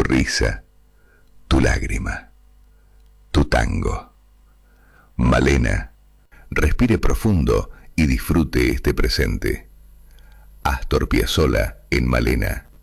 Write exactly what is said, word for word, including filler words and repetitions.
risa, tu lágrima, tu tango. Malena, respire profundo y disfrute este presente. Astor Piazzolla en Malena.